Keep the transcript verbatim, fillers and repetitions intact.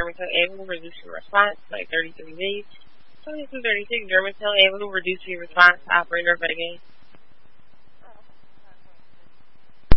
Dermatel able to reduce your response by thirty-three days. twenty-two thirty-six, Dermatel able to reduce your response to operator of the game.